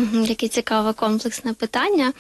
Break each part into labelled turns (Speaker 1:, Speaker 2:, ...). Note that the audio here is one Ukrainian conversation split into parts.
Speaker 1: Яке цікаве комплексне питання.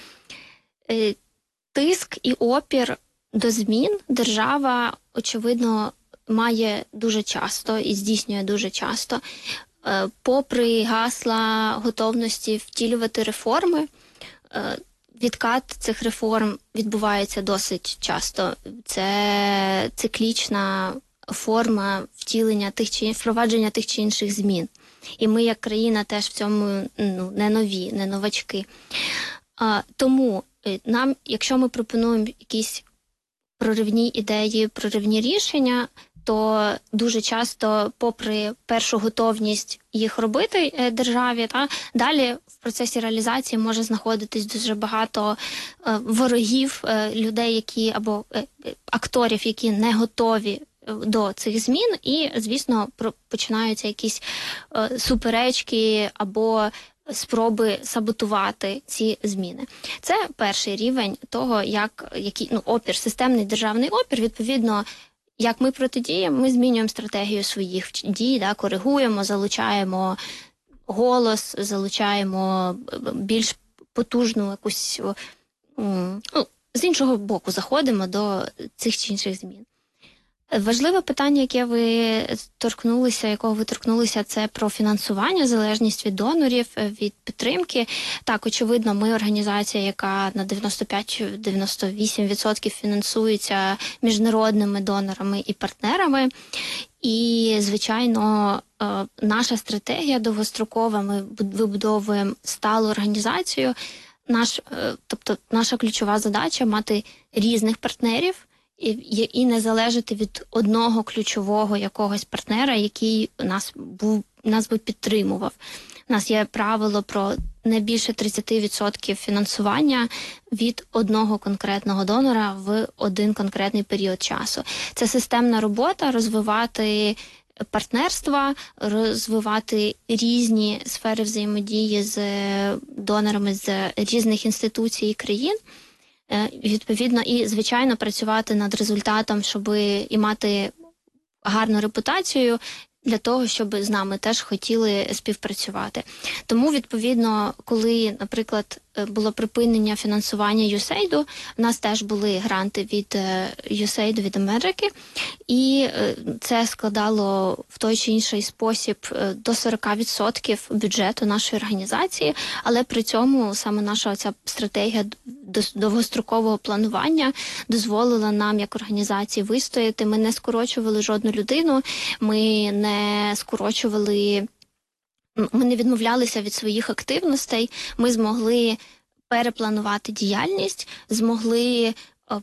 Speaker 1: Тиск і опір до змін держава, очевидно, має дуже часто і здійснює дуже часто. Попри гасла готовності втілювати реформи, відкат цих реформ відбувається досить часто. Це циклічна форма впровадження тих чи інших змін. І ми, як країна, теж в цьому не нові, не новачки. Тому нам, якщо ми пропонуємо якісь проривні ідеї, проривні рішення, то дуже часто, попри першу готовність їх робити державі, далі в процесі реалізації може знаходитись дуже багато ворогів, людей, або акторів, які не готові до цих змін, і, звісно, починаються якісь суперечки або спроби саботувати ці зміни. Це перший рівень того, який опір, системний державний опір, відповідно, як ми протидіємо, ми змінюємо стратегію своїх дій, коригуємо, залучаємо голос, залучаємо більш потужну якусь, з іншого боку заходимо до цих чи інших змін. Важливе питання, якого ви торкнулися, це про фінансування, залежність від донорів, від підтримки. Так, очевидно, ми організація, яка на 95-98% фінансується міжнародними донорами і партнерами. І, звичайно, наша стратегія довгострокова, ми вибудовуємо сталу організацію. Тобто наша ключова задача – мати різних партнерів, і не залежати від одного ключового якогось партнера, який нас би підтримував. У нас є правило про не більше 30% фінансування від одного конкретного донора в один конкретний період часу. Це системна робота, розвивати партнерства, розвивати різні сфери взаємодії з донорами з різних інституцій і країн. Відповідно, і, звичайно, працювати над результатом, щоб і мати гарну репутацію, для того, щоб з нами теж хотіли співпрацювати. Тому, відповідно, коли, наприклад, було припинення фінансування USAID, в нас теж були гранти від USAID, від Америки, і це складало в той чи інший спосіб до 40% бюджету нашої організації, але при цьому саме наша ця стратегія довгострокового планування дозволила нам, як організації, вистояти. Ми не скорочували жодну людину, ми не відмовлялися від своїх активностей, ми змогли перепланувати діяльність, змогли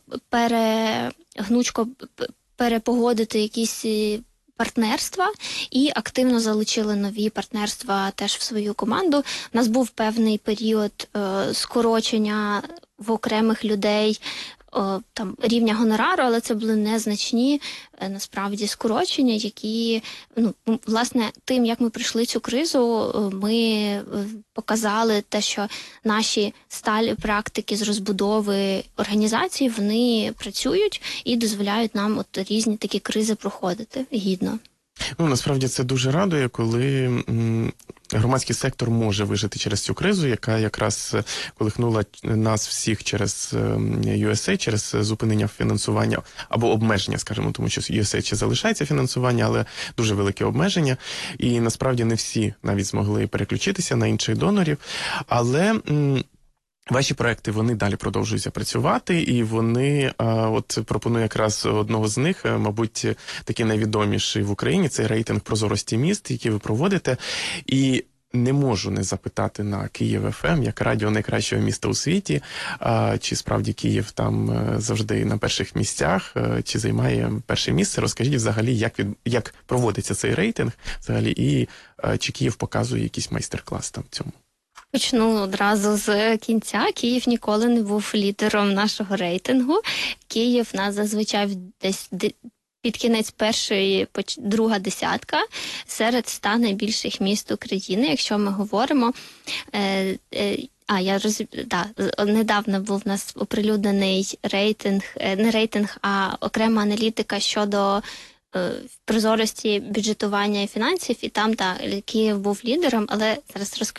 Speaker 1: гнучко перепогодити якісь партнерства і активно залучили нові партнерства теж в свою команду. У нас був певний період скорочення в окремих людей рівня гонорару, але це були незначні, насправді, скорочення, які, власне, тим, як ми пройшли цю кризу, ми показали те, що наші сталі практики з розбудови організацій, вони працюють і дозволяють нам різні такі кризи проходити гідно.
Speaker 2: Насправді це дуже радує, коли громадський сектор може вижити через цю кризу, яка якраз колихнула нас всіх через USAID, через зупинення фінансування або обмеження, скажімо, тому що USAID ще залишається фінансування, але дуже велике обмеження. І насправді не всі навіть змогли переключитися на інших донорів. Але ваші проекти, вони далі продовжуються працювати, і вони, пропоную якраз одного з них, мабуть, такий найвідоміший в Україні, це рейтинг прозорості міст, який ви проводите. І не можу не запитати на Київ ФМ, як радіо найкращого міста у світі, чи справді Київ там завжди на перших місцях, чи займає перше місце. Розкажіть взагалі, як проводиться цей рейтинг, взагалі, і чи Київ показує якийсь майстер-клас там в цьому.
Speaker 1: Почну одразу з кінця. Київ ніколи не був лідером нашого рейтингу. Київ нас зазвичай десь під кінець першої, друга десятка серед 100 найбільших міст України, якщо ми говоримо. Недавно був у нас оприлюднений рейтинг, не рейтинг, а окрема аналітика щодо прозорості бюджетування і фінансів, і там, Київ був лідером, але зараз розкажу.